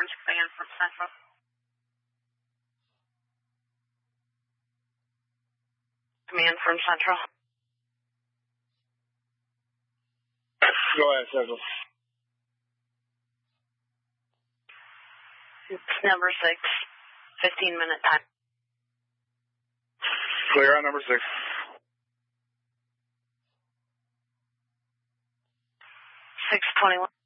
Orange Command from Central. Command from Central. Go ahead, Central. It's number 6, 15-minute time. Clear on number 6. 6:21.